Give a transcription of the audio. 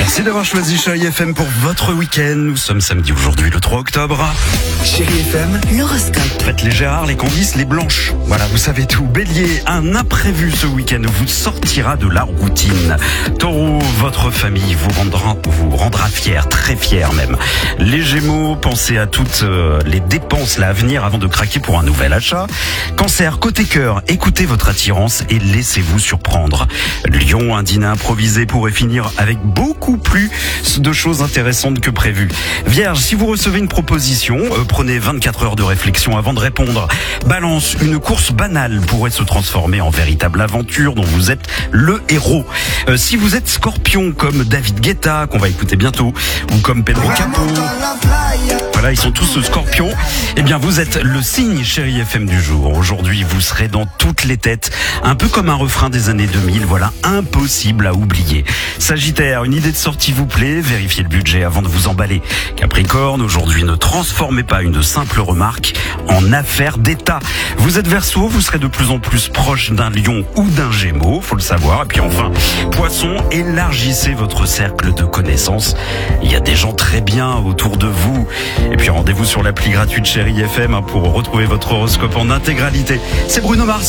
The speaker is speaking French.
Merci d'avoir choisi Chérie FM pour votre week-end. Nous sommes samedi aujourd'hui, le 3 octobre. Chérie FM, l'horoscope. Faites les Gérards, les Candice, les Blanches. Voilà, vous savez tout. Bélier, un imprévu ce week-end vous sortira de la routine. Taureau, votre famille vous rendra fier, très fier même. Les Gémeaux, pensez à toutes les dépenses là à venir avant de craquer pour un nouvel achat. Cancer, côté cœur, écoutez votre attirance et laissez-vous surprendre. Lion, un dîner improvisé pourrait finir avec beaucoup plus de choses intéressantes que prévu. Vierge, si vous recevez une proposition, prenez 24 heures de réflexion avant de répondre. Balance, une course banale pourrait se transformer en véritable aventure dont vous êtes le héros. Si vous êtes Scorpion comme David Guetta, qu'on va écouter bientôt, ou comme Pedro Capo, voilà, ils sont tous Scorpions, eh bien vous êtes le signe Chérie FM du jour. Aujourd'hui, vous serez dans toutes les têtes, un peu comme un refrain des années 2000, voilà, impossible à oublier. Sagittaire, une idée de sortie vous plaît, vérifiez le budget avant de vous emballer. Capricorne, aujourd'hui ne transformez pas une simple remarque en affaire d'État. Vous êtes Verseau, vous serez de plus en plus proche d'un Lion ou d'un Gémeaux, faut le savoir. Et puis enfin, Poisson, élargissez votre cercle de connaissances. Il y a des gens très bien autour de vous. Et puis rendez-vous sur l'appli gratuite Chérie FM pour retrouver votre horoscope en intégralité. C'est Bruno Mars.